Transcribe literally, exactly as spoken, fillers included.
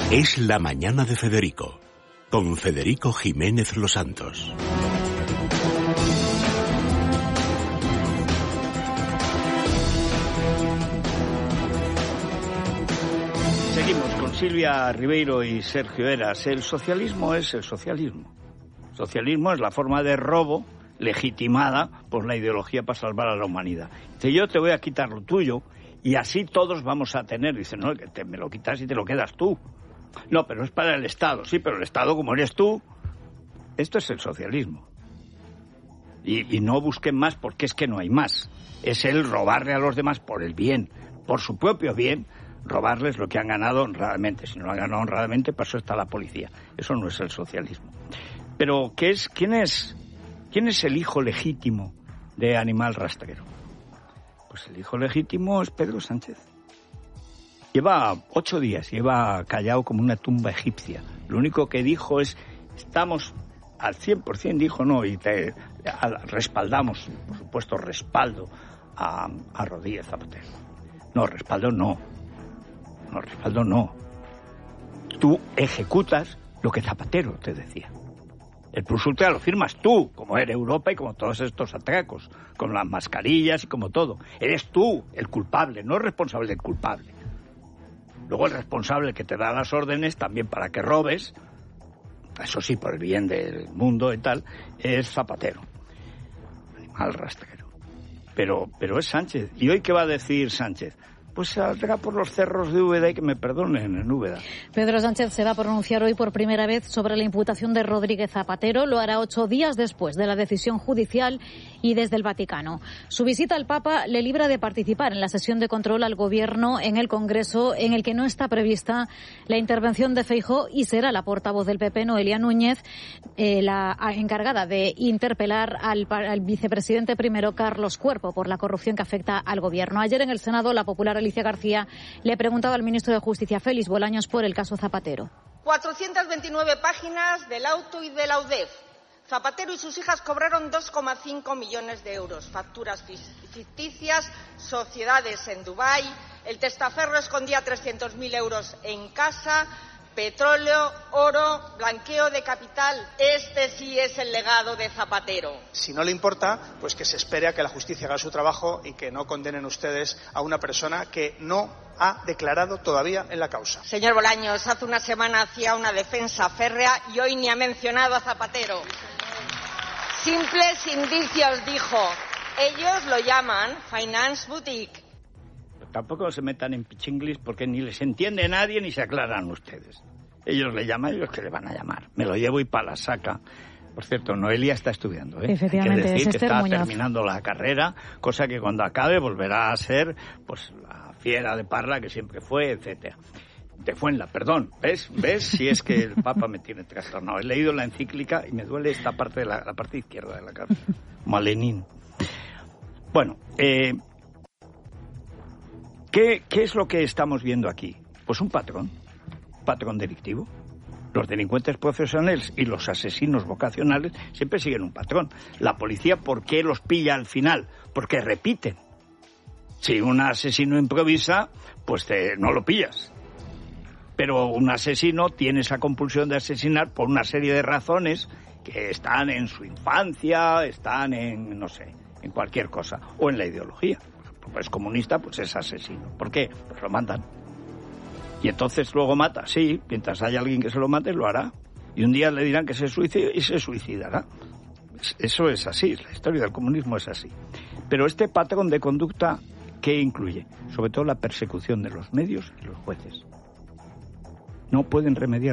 Es la mañana de Federico, con Federico Jiménez Los Santos. Seguimos con Silvia Ribeiro y Sergio Eras. El socialismo es el socialismo. Socialismo es la forma de robo legitimada por la ideología para salvar a la humanidad. Dice, yo te voy a quitar lo tuyo y así todos vamos a tener. Dice, no, que te, me lo quitas y te lo quedas tú. No, pero es para el Estado. Sí, pero el Estado, como eres tú, esto es el socialismo. Y, y no busquen más porque es que no hay más. Es el robarle a los demás por el bien, por su propio bien, robarles lo que han ganado honradamente. Si no lo han ganado honradamente, para eso está la policía. Eso no es el socialismo. Pero, ¿qué es, quién es, quién es el hijo legítimo de Animal Rastrero? Pues el hijo legítimo es Pedro Sánchez. Lleva ocho días, lleva callado como una tumba egipcia. Lo único que dijo es, estamos al cien por ciento, dijo no, y te a, respaldamos, por supuesto, respaldo a, a Rodríguez Zapatero. No, respaldo no. No, respaldo no. Tú ejecutas lo que Zapatero te decía. El plus ultra lo firmas tú, como era Europa y como todos estos atracos, con las mascarillas y como todo. Eres tú el culpable, no el responsable del culpable. Luego el responsable que te da las órdenes también para que robes, eso sí, por el bien del mundo y tal, es Zapatero. Animal rastrero. Pero, pero es Sánchez. ¿Y hoy qué va a decir Sánchez? Pues saldrá por los cerros de Úbeda y que me perdonen en Úbeda. Pedro Sánchez se va a pronunciar hoy por primera vez sobre la imputación de Rodríguez Zapatero. Lo hará ocho días después de la decisión judicial y desde el Vaticano. Su visita al Papa le libra de participar en la sesión de control al Gobierno en el Congreso, en el que no está prevista la intervención de Feijóo y será la portavoz del P P, Noelia Núñez, eh, la encargada de interpelar al, al vicepresidente primero, Carlos Cuerpo, por la corrupción que afecta al Gobierno. Ayer en el Senado, la popular Alicia García le preguntaba al ministro de Justicia, Félix Bolaños, por el caso Zapatero. cuatrocientas veintinueve páginas del auto y de la U D E F. Zapatero y sus hijas cobraron dos coma cinco millones de euros. Facturas ficticias, sociedades en Dubái, el testaferro escondía trescientos mil euros en casa, petróleo, oro, blanqueo de capital. Este sí es el legado de Zapatero. Si no le importa, pues que se espere a que la justicia haga su trabajo y que no condenen ustedes a una persona que no ha declarado todavía en la causa. Señor Bolaños, hace una semana hacía una defensa férrea y hoy ni ha mencionado a Zapatero. Simples indicios, dijo. Ellos lo llaman Finance Boutique. Tampoco se metan en pichinglis porque ni les entiende nadie ni se aclaran ustedes. Ellos le llaman, ellos que le van a llamar. Me lo llevo y para la saca. Por cierto, Noelia está estudiando, ¿eh? Efectivamente, hay que decir es que Esther está Muñoz. terminando la carrera, cosa que cuando acabe volverá a ser pues la fiera de Parla que siempre fue, etcétera. De Fuenla, perdón. ¿Ves? ¿Ves? Si es que el Papa me tiene trastornado. He leído la encíclica y me duele esta parte de la, la parte izquierda de la cabeza. Malenín. Bueno, eh... ¿Qué, ¿Qué es lo que estamos viendo aquí? Pues un patrón, patrón delictivo. Los delincuentes profesionales y los asesinos vocacionales siempre siguen un patrón. La policía, ¿por qué los pilla al final? Porque repiten. Si un asesino improvisa, pues te, no lo pillas. Pero un asesino tiene esa compulsión de asesinar por una serie de razones que están en su infancia, están en, no sé, en cualquier cosa, o en la ideología. Es comunista, pues es asesino. ¿Por qué? Pues lo matan. Y entonces luego mata. Sí, mientras haya alguien que se lo mate, lo hará. Y un día le dirán que se suicide y se suicidará. Eso es así, la historia del comunismo es así. Pero este patrón de conducta, ¿qué incluye? Sobre todo la persecución de los medios y los jueces. No pueden remediar.